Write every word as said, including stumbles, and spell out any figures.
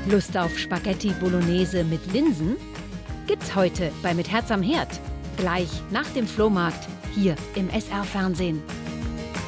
Lust auf Spaghetti Bolognese mit Linsen? Gibt's heute bei Mit Herz am Herd. Gleich nach dem Flohmarkt hier im S R-Fernsehen.